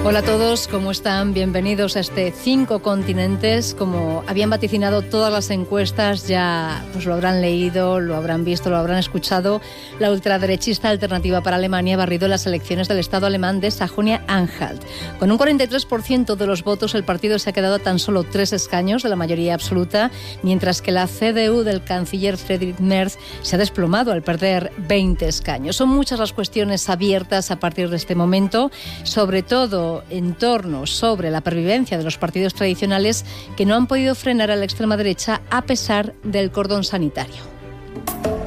Hola a todos, ¿cómo están? Bienvenidos a este 5 continentes. Como habían vaticinado todas las encuestas, ya pues lo habrán leído, lo habrán visto, lo habrán escuchado. La ultraderechista Alternativa para Alemania ha barrido las elecciones del Estado alemán de Sajonia-Anhalt. Con un 43% de los votos, el partido se ha quedado a tan solo 3 escaños de la mayoría absoluta, mientras que la CDU del canciller Friedrich Merz se ha desplomado al perder 20 escaños. Son muchas las cuestiones abiertas a partir de este momento, sobre todo en torno sobre la pervivencia de los partidos tradicionales que no han podido frenar a la extrema derecha a pesar del cordón sanitario.